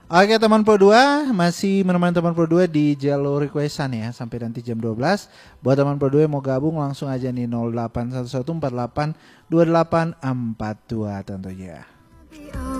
Oke teman Pro 2, masih menemani teman Pro 2 di jalur requestan ya sampai nanti jam 12. Buat teman Pro 2 yang mau gabung langsung aja nih 0811482842 tentunya.